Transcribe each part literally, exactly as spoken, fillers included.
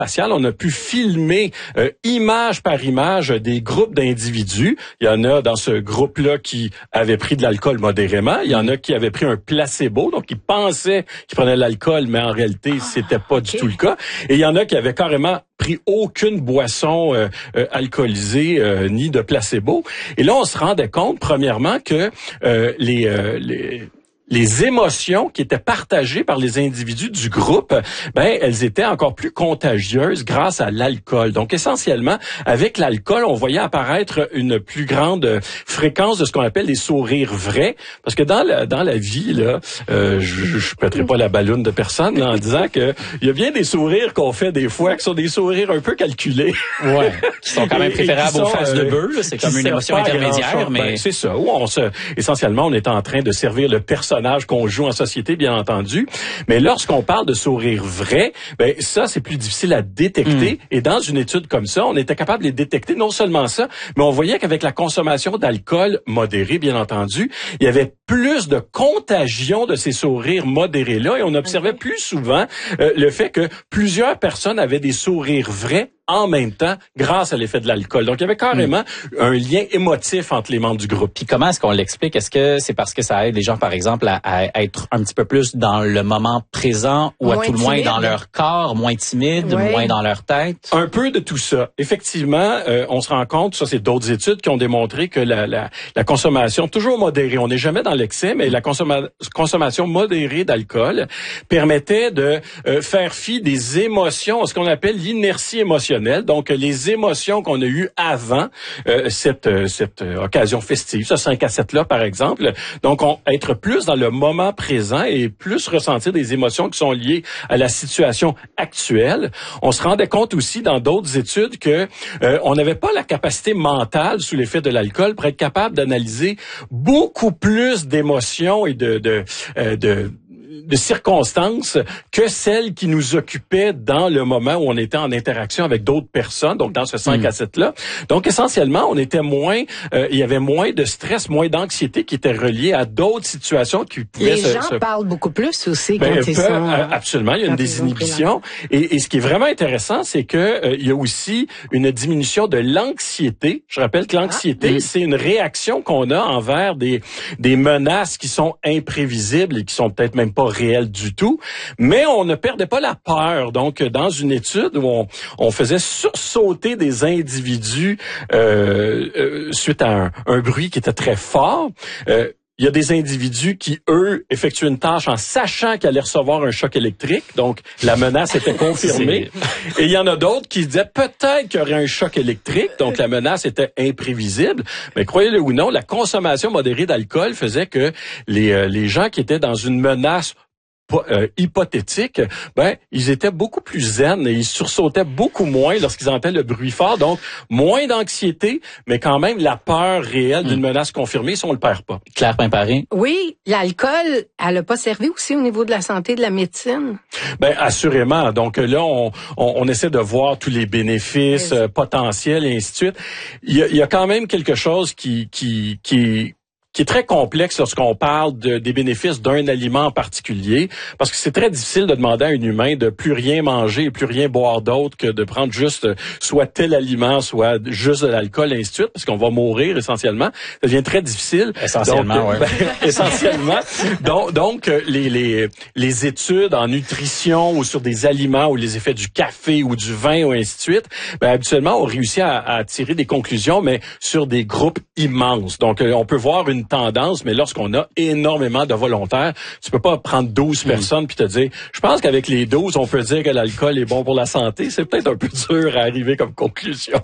spatiale, on a pu filmer euh, image par image des groupes d'individus. Il y en a dans ce groupe-là qui avaient pris de l'alcool modérément. Il y en a qui avaient pris un placebo, donc ils pensaient qu'ils prenaient de l'alcool, mais en réalité, c'était pas okay. du tout le cas. Et il y en a qui avaient carrément pris aucune boisson euh, euh, alcoolisée euh, ni de placebo. Et là, on se rendait compte, premièrement, que euh, les, euh, les les émotions qui étaient partagées par les individus du groupe, ben elles étaient encore plus contagieuses grâce à l'alcool. Donc essentiellement, avec l'alcool, on voyait apparaître une plus grande fréquence de ce qu'on appelle les sourires vrais, parce que dans la dans la vie là, euh, je je pèterai pas la balloune de personne là, en disant que il y a bien des sourires qu'on fait des fois qui sont des sourires un peu calculés. Ouais, qui sont quand même préférables aux faces de bœuf, c'est comme une émotion intermédiaire, mais ben, c'est ça. Où on se essentiellement on est en train de servir le personnage qu'on joue en société, bien entendu. Mais lorsqu'on parle de sourire vrai, ben ça, c'est plus difficile à détecter. Mm. Et dans une étude comme ça, on était capable de les détecter. Non seulement ça, mais on voyait qu'avec la consommation d'alcool modérée, bien entendu, il y avait plus de contagion de ces sourires modérés-là. Et on observait plus souvent euh, le fait que plusieurs personnes avaient des sourires vrais en même temps grâce à l'effet de l'alcool. Donc, il y avait carrément mmh. un lien émotif entre les membres du groupe. Puis comment est-ce qu'on l'explique? Est-ce que c'est parce que ça aide les gens, par exemple, à, à être un petit peu plus dans le moment présent ou moins à tout le moins timide. Dans leur corps, moins timide, oui. moins dans leur tête? Un peu de tout ça. Effectivement, euh, on se rend compte, ça c'est d'autres études qui ont démontré que la, la, la consommation, toujours modérée, on n'est jamais dans l'excès, mais la consomma- consommation modérée d'alcool permettait de euh, faire fi des émotions, ce qu'on appelle l'inertie émotionnelle. Donc, les émotions qu'on a eues avant euh, cette euh, cette euh, occasion festive, ce cinq à sept-là, par exemple. Donc, on, être plus dans le moment présent et plus ressentir des émotions qui sont liées à la situation actuelle. On se rendait compte aussi dans d'autres études que euh, on n'avait pas la capacité mentale sous l'effet de l'alcool pour être capable d'analyser beaucoup plus d'émotions et de de, euh, de de circonstances que celles qui nous occupaient dans le moment où on était en interaction avec d'autres personnes, donc dans ce cinq à sept-là. Donc, essentiellement, on était moins, euh, il y avait moins de stress, moins d'anxiété qui était reliée à d'autres situations qui pouvaient Les se... gens se... parlent beaucoup plus aussi ben, quand ils peu, sont... Euh, absolument, il y a une désinhibition. Et, et ce qui est vraiment intéressant, c'est que euh, il y a aussi une diminution de l'anxiété. Je rappelle que l'anxiété, ah, c'est une réaction qu'on a envers des, des menaces qui sont imprévisibles et qui sont peut-être même pas réel du tout, mais on ne perdait pas la peur. Donc, dans une étude où on, on faisait sursauter des individus euh, euh, suite à un, un bruit qui était très fort, euh, il y a des individus qui, eux, effectuent une tâche en sachant qu'ils allaient recevoir un choc électrique. Donc, la menace était confirmée. Et il y en a d'autres qui se disaient peut-être qu'il y aurait un choc électrique. Donc, la menace était imprévisible. Mais croyez-le ou non, la consommation modérée d'alcool faisait que les, euh, les gens qui étaient dans une menace Euh, hypothétique, ben ils étaient beaucoup plus zen et ils sursautaient beaucoup moins lorsqu'ils entendaient le bruit fort. Donc, moins d'anxiété, mais quand même la peur réelle d'une mmh. menace confirmée si on le perd pas. Claire Pimparé. Oui, l'alcool, elle a pas servi aussi au niveau de la santé, de la médecine? Ben assurément. Donc là, on, on, on essaie de voir tous les bénéfices euh, potentiels et ainsi de suite. Il y a, il y a quand même quelque chose qui qui qui qui est très complexe lorsqu'on parle de, des bénéfices d'un aliment en particulier, parce que c'est très difficile de demander à un humain de plus rien manger et plus rien boire d'autre que de prendre juste soit tel aliment, soit juste de l'alcool, et ainsi de suite, parce qu'on va mourir essentiellement. Ça devient très difficile. Essentiellement, oui. Ben, essentiellement. donc, donc les, les, les études en nutrition ou sur des aliments ou les effets du café ou du vin ou ainsi de suite, ben, habituellement, on réussit à, à tirer des conclusions, mais sur des groupes immenses. Donc, on peut voir une tendance, mais lorsqu'on a énormément de volontaires, tu peux pas prendre douze mmh. personnes puis te dire, je pense qu'avec les douze, on peut dire que l'alcool est bon pour la santé. C'est peut-être un peu dur à arriver comme conclusion.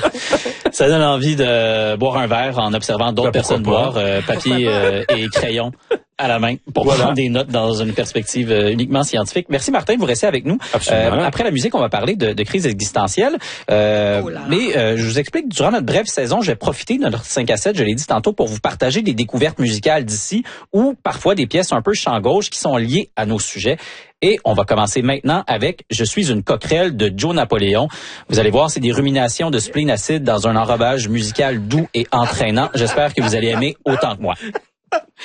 Ça donne envie de boire un verre en observant d'autres ben, personnes boire, euh, papier euh, et crayon à la main pour voilà. prendre des notes dans une perspective euh, uniquement scientifique. Merci Martin, vous restez avec nous. Absolument. Euh, après la musique, on va parler de, de crise existentielle. Euh, oh là là. Mais euh, je vous explique, durant notre brève saison, je vais profiter de notre cinq à sept, je l'ai dit tantôt, pour vous partager des découvertes musicales d'ici ou parfois des pièces un peu champ gauche qui sont liées à nos sujets. Et on va commencer maintenant avec « Je suis une coquerelle » de Joe Napoléon. Vous allez voir, c'est des ruminations de spleen acide dans un enrobage musical doux et entraînant. J'espère que vous allez aimer autant que moi.